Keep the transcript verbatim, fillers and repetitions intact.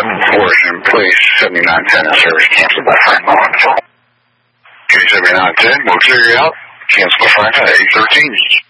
Portion, please, seventy-nine ten in service, cancel by five moments. Okay, seventy-nine ten, motor out, cancel by five at eight thirteen.